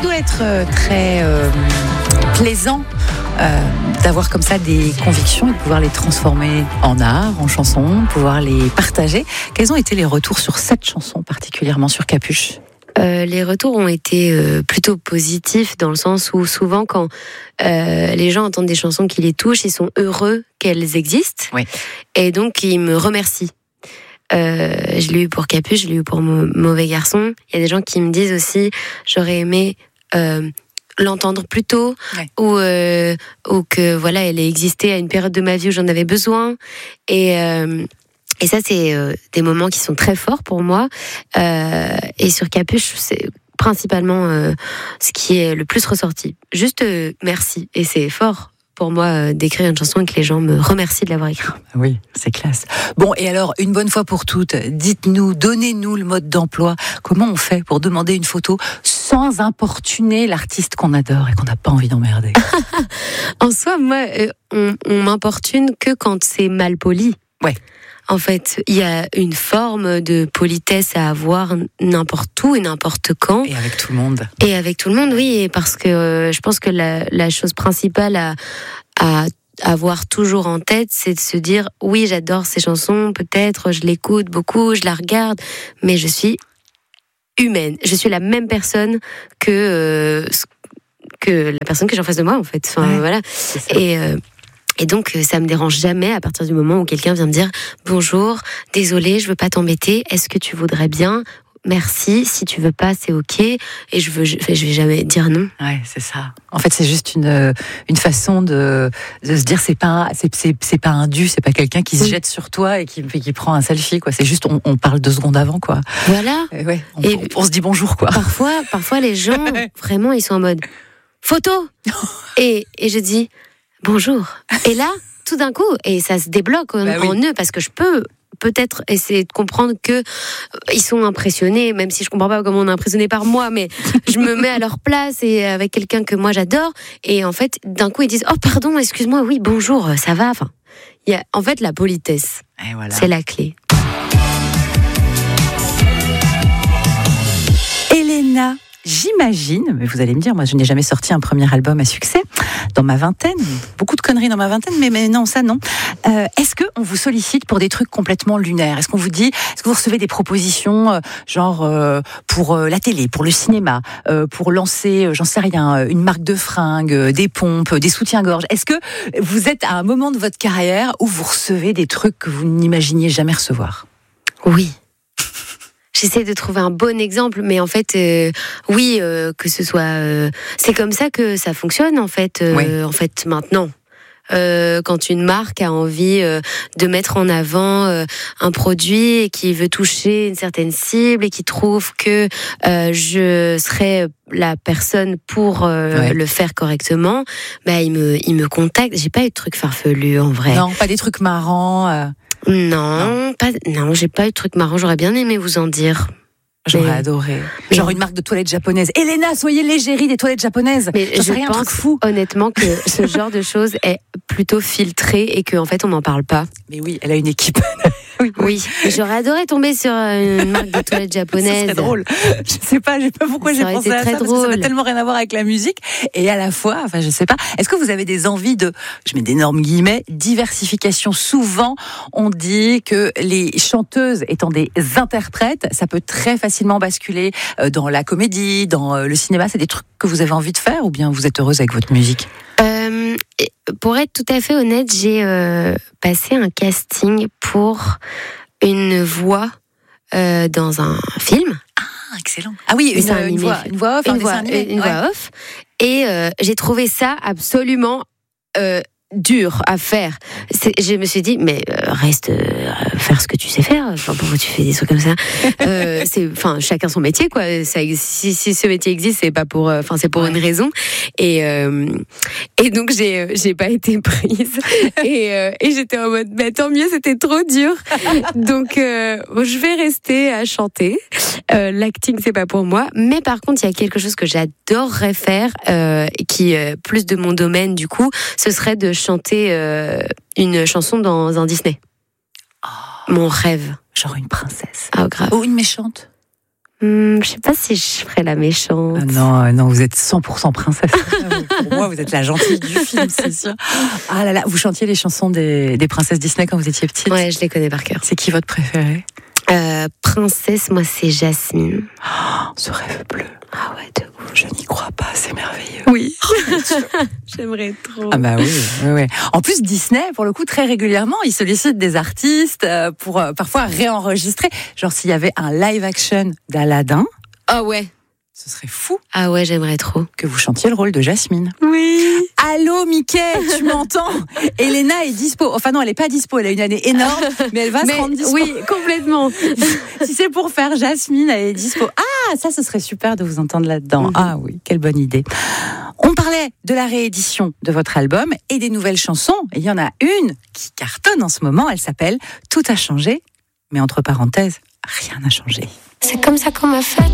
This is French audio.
doit être très plaisant d'avoir comme ça des convictions et de pouvoir les transformer en art, en chansons, pouvoir les partager. Quels ont été les retours sur cette chanson, particulièrement sur Capuche ? Les retours ont été plutôt positifs, dans le sens où souvent quand les gens entendent des chansons qui les touchent, ils sont heureux qu'elles existent, oui. Et donc ils me remercient. Je l'ai eu pour Capuche, je l'ai eu pour Mauvais Garçon. Il y a des gens qui me disent aussi, j'aurais aimé l'entendre plus tôt, ouais. ou que voilà, elle ait existé à une période de ma vie où j'en avais besoin. Et ça, c'est des moments qui sont très forts pour moi. Et sur Capuche, c'est principalement ce qui est le plus ressorti. Juste merci. Et c'est fort pour moi d'écrire une chanson et que les gens me remercient de l'avoir écrite. Oui, c'est classe. Bon, et alors, une bonne fois pour toutes, dites-nous, donnez-nous le mode d'emploi. Comment on fait pour demander une photo sans importuner l'artiste qu'on adore et qu'on n'a pas envie d'emmerder? En soi, moi, on m'importune que quand c'est mal poli. Ouais. En fait, il y a une forme de politesse à avoir n'importe où et n'importe quand. Et avec tout le monde. Et avec tout le monde, oui. Et parce que je pense que la chose principale à avoir toujours en tête, c'est de se dire, oui, j'adore ces chansons, peut-être, je l'écoute beaucoup, je la regarde, mais je suis humaine. Je suis la même personne que la personne que j'ai en face de moi, en fait. Enfin, ouais, voilà. Et donc, ça me dérange jamais à partir du moment où quelqu'un vient me dire « Bonjour, désolé, je veux pas t'embêter, est-ce que tu voudrais bien ? Merci, si tu veux pas, c'est ok. » Et je vais jamais dire non. Ouais, c'est ça. En fait, c'est juste une façon de se dire c'est pas un dû, c'est pas quelqu'un qui se jette sur toi et qui prend un selfie, quoi. C'est juste on parle 2 secondes avant, quoi. Voilà. Ouais, on se dit bonjour, quoi. Parfois les gens, vraiment, ils sont en mode « Photo !» Et je dis bonjour. Et là, tout d'un coup, et ça se débloque en eux, parce que je peux peut-être essayer de comprendre que ils sont impressionnés, même si je comprends pas comment on est impressionné par moi, mais je me mets à leur place et avec quelqu'un que moi j'adore, et en fait, d'un coup, ils disent « Oh, pardon, excuse-moi, oui, bonjour, ça va ?» Enfin, il y a en fait la politesse. Voilà. C'est la clé. Elena, j'imagine, mais vous allez me dire, moi je n'ai jamais sorti un premier album à succès dans ma vingtaine, beaucoup de conneries dans ma vingtaine, mais non, ça non. Est-ce qu'on vous sollicite pour des trucs complètement lunaires ? Est-ce que vous recevez des propositions genre pour la télé, pour le cinéma, pour lancer, j'en sais rien, une marque de fringues, des pompes, des soutiens-gorge ? Est-ce que vous êtes à un moment de votre carrière où vous recevez des trucs que vous n'imaginiez jamais recevoir ? Oui. J'essaie de trouver un bon exemple, mais en fait, oui, que ce soit... c'est comme ça que ça fonctionne, en fait, en fait maintenant. Quand une marque a envie de mettre en avant un produit et qui veut toucher une certaine cible et qui trouve que je serais la personne pour le faire correctement, bah, il me contacte. J'ai pas eu de trucs farfelus, en vrai. Non, pas des trucs marrants Non, j'ai pas eu de trucs marrants. J'aurais bien aimé vous en dire. J'aurais adoré. Genre une marque de toilettes japonaises. Elena, soyez l'égérie des toilettes japonaises. Mais je pense fou. Honnêtement que ce genre de choses est plutôt filtré et qu'en fait on n'en parle pas. Mais oui, elle a une équipe. Oui. J'aurais adoré tomber sur une marque de toilettes japonaises. Ce serait drôle. Je sais pas pourquoi j'ai pensé à ça, parce que ça n'a tellement rien à voir avec la musique. Et à la fois, enfin je sais pas, est-ce que vous avez des envies de, je mets d'énormes guillemets, diversification ? Souvent, on dit que les chanteuses étant des interprètes, ça peut très facilement basculer dans la comédie, dans le cinéma. C'est des trucs que vous avez envie de faire ou bien vous êtes heureuse avec votre musique ? Pour être tout à fait honnête, j'ai passé un casting pour une voix dans un film. Ah, excellent. Ah oui, une voix off, une voix off. Et j'ai trouvé ça absolument dur à faire. Je me suis dit, mais reste faire ce que tu sais faire. Enfin, pourquoi tu fais des trucs comme ça ? Enfin, chacun son métier, quoi. Si ce métier existe, c'est pas pour, c'est pour une raison. Et donc j'ai pas été prise. Et j'étais en mode, bah, tant mieux, c'était trop dur. Donc je vais rester à chanter. L'acting, c'est pas pour moi. Mais par contre, il y a quelque chose que j'adorerais faire, qui est plus de mon domaine du coup. Ce serait de chanter une chanson dans un Disney. Mon rêve. Genre une princesse. Ah, grave. Ou une méchante. Je sais pas si je ferais la méchante. Ah non, vous êtes 100% princesse. Pour moi, vous êtes la gentille du film, c'est sûr. Ah là là, vous chantiez les chansons des princesses Disney quand vous étiez petite. Ouais, je les connais par cœur. C'est qui votre préférée? Princesse, moi c'est Jasmine. Oh, ce rêve bleu. Ah ouais, de ouf. Je n'y crois pas, c'est merveilleux. Oui. J'aimerais trop. Ah bah oui. En plus, Disney, pour le coup, très régulièrement, ils sollicitent des artistes pour parfois réenregistrer. Genre, s'il y avait un live action d'Aladin, Ah ouais. ce serait fou Ah ouais, j'aimerais trop. que vous chantiez le rôle de Jasmine. Oui. Allô, Mickey, tu m'entends? Elena est dispo. Enfin non, elle n'est pas dispo, elle a une année énorme, mais elle va se rendre dispo. Oui, complètement. Si c'est pour faire Jasmine, elle est dispo. Ah, ça, ce serait super de vous entendre là-dedans. Ah oui, quelle bonne idée. On parlait de la réédition de votre album et des nouvelles chansons. Et il y en a une qui cartonne en ce moment. Elle s'appelle Tout a changé, mais entre parenthèses, rien n'a changé. C'est comme ça qu'on m'a faite.